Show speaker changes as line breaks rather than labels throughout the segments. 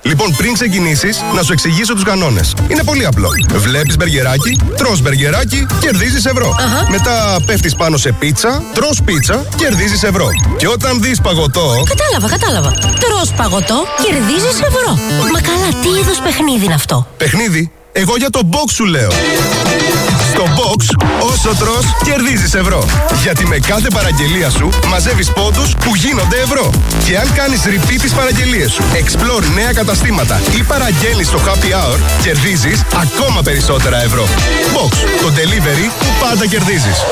Λοιπόν, πριν ξεκινήσεις, να σου εξηγήσω τους κανόνες. Είναι πολύ απλό. Βλέπεις μπεργκεράκι, τρως μπεργκεράκι, κερδίζεις ευρώ. Μετά πέφτεις πάνω σε πίτσα, τρως πίτσα, κερδίζεις ευρώ. Και όταν δεις παγωτό...
Κατάλαβα. Τρως παγωτό, κερδίζεις ευρώ. Μα καλά, τι είδους παιχνίδι είναι αυτό?
Παιχνίδι? Εγώ για το box σου λέω. Στο box, όσο τρως, κερδίζεις ευρώ. Γιατί με κάθε παραγγελία σου μαζεύεις πόντους που γίνονται ευρώ. Και αν κάνεις repeat τις παραγγελίες σου, explore νέα καταστήματα ή παραγγέλνεις στο happy hour, κερδίζεις ακόμα περισσότερα ευρώ. Box, το delivery που πάντα κερδίζεις.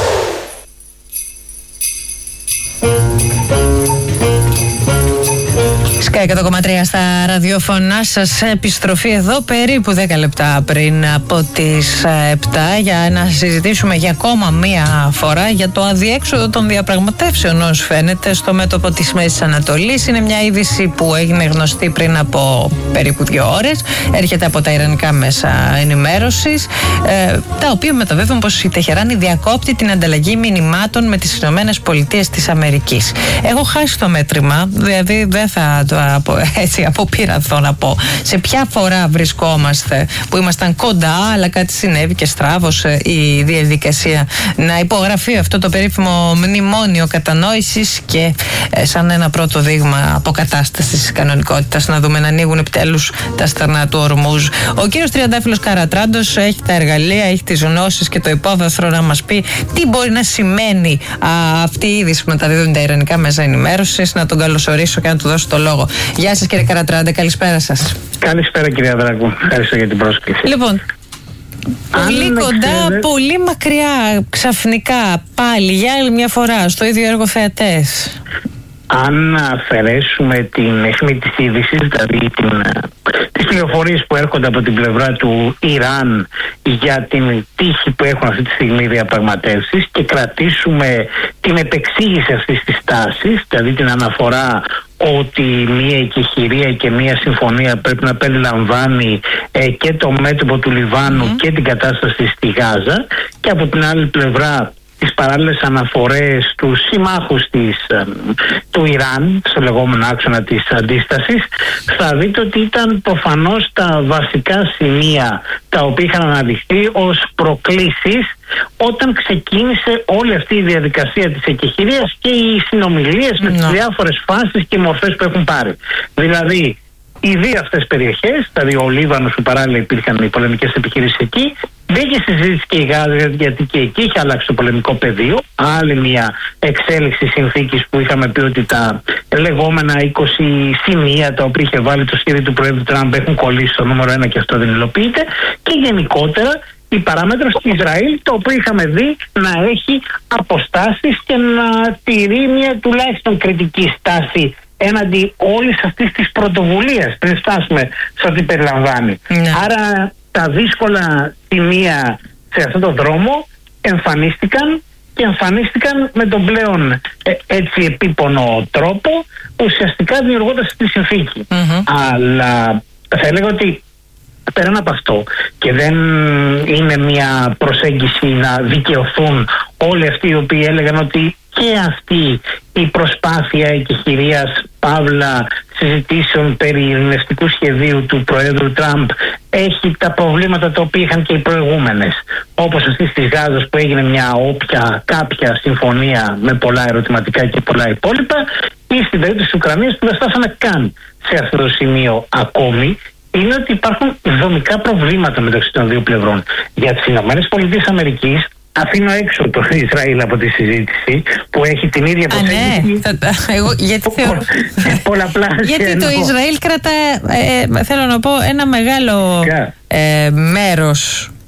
Sky 100,3 στα ραδιόφωνά σας. Επιστροφή εδώ περίπου 10 λεπτά πριν από τις 7 για να συζητήσουμε για ακόμα μία φορά για το αδιέξοδο των διαπραγματεύσεων, όσο φαίνεται, στο μέτωπο της Μέσης Ανατολής. Είναι μια είδηση που έγινε γνωστή πριν από περίπου 2 ώρες. Έρχεται από τα ιρανικά μέσα ενημέρωσης, τα οποία μεταβεβαίνουν πως η Τεχεράνη διακόπτει την ανταλλαγή μηνυμάτων με τις Ηνωμένες Πολιτείες της Αμερικής. Έχω χάσει το μέτρημα, δηλαδή δεν θα έτσι αποπειραθώ να πω σε ποια φορά βρισκόμαστε που ήμασταν κοντά, αλλά κάτι συνέβη και στράβωσε η διαδικασία να υπογραφεί αυτό το περίφημο μνημόνιο κατανόησης και σαν ένα πρώτο δείγμα αποκατάστασης κανονικότητας να δούμε να ανοίγουν επιτέλους τα στερνά του Ορμούζ. Ο κύριος Τριαντάφυλλος Καρατράντος έχει τα εργαλεία, έχει τις γνώσεις και το υπόβαθρο να μας πει τι μπορεί να σημαίνει αυτή η είδηση που μεταδίδουν τα ιρανικά μέσα ενημέρωσης. Να τον καλωσορίσω και να του δώσω το λόγο. Γεια σας κύριε Καρατράντε, καλησπέρα σας.
Καλησπέρα κυρία Δράκου, ευχαριστώ για την πρόσκληση.
Λοιπόν, πολύ κοντά, πολύ μακριά, ξαφνικά, πάλι για άλλη μια φορά, στο ίδιο έργο θεατές.
Αν αφαιρέσουμε την αιχμή της είδησης, δηλαδή τις πληροφορίες που έρχονται από την πλευρά του Ιράν για την τύχη που έχουν αυτή τη στιγμή οι διαπραγματεύσεις και κρατήσουμε την επεξήγηση αυτής της τάσης, δηλαδή την αναφορά ότι μία εκεχηρία και μία συμφωνία πρέπει να περιλαμβάνει και το μέτωπο του Λιβάνου και την κατάσταση στη Γάζα, και από την άλλη πλευρά τις παράλληλες αναφορές του συμμάχους του Ιράν στο λεγόμενο άξονα της αντίστασης, θα δείτε ότι ήταν προφανώς τα βασικά σημεία τα οποία είχαν αναδειχθεί ως προκλήσεις όταν ξεκίνησε όλη αυτή η διαδικασία της εκεχηρίας και οι συνομιλίες με τις διάφορες φάσεις και μορφές που έχουν πάρει. Δηλαδή, οι δύο αυτές περιοχές, δηλαδή ο Λίβανος που παράλληλα υπήρχαν οι πολεμικές επιχειρήσεις εκεί, μπήκε στη συζήτηση και η Γάζα, γιατί και εκεί είχε αλλάξει το πολεμικό πεδίο. Άλλη μια εξέλιξη συνθήκης που είχαμε πει ότι τα λεγόμενα 20 σημεία τα οποία είχε βάλει το σχέδιο του Προέδρου Τραμπ έχουν κολλήσει στο νούμερο 1 και αυτό δεν υλοποιείται. Και γενικότερα η παράμετρος του Ισραήλ, το οποίο είχαμε δει να έχει αποστάσεις και να τηρεί μια τουλάχιστον κριτική στάση έναντι όλης αυτής της πρωτοβουλίας πριν φτάσουμε σε ό,τι περιλαμβάνει. Άρα τα δύσκολα σημεία σε αυτόν τον δρόμο εμφανίστηκαν και εμφανίστηκαν με τον πλέον έτσι επίπονο τρόπο, ουσιαστικά δημιουργώντας τη συνθήκη. Αλλά θα έλεγα ότι πέραν από αυτό, και δεν είναι μια προσέγγιση να δικαιωθούν όλοι αυτοί οι οποίοι έλεγαν ότι και αυτή η προσπάθεια εκεχηρίας παύλα συζητήσεων περί ειρηνευτικού σχεδίου του Προέδρου Τραμπ έχει τα προβλήματα τα οποία είχαν και οι προηγούμενες, όπως αυτή της Γάζας που έγινε μια κάποια συμφωνία με πολλά ερωτηματικά και πολλά υπόλοιπα, ή στην περίπτωση της Ουκρανίας που δεν φτάσαμε καν σε αυτό το σημείο ακόμη, είναι ότι υπάρχουν δομικά προβλήματα μεταξύ των δύο πλευρών. Για τις Ηνωμένες Πολιτείες Αμερικής, αφήνω έξω το Ισραήλ από τη συζήτηση που έχει την ίδια προσέγγιση.
Γιατί θεωρώ. Γιατί το Ισραήλ κρατά, θέλω να πω, ένα μεγάλο μέρος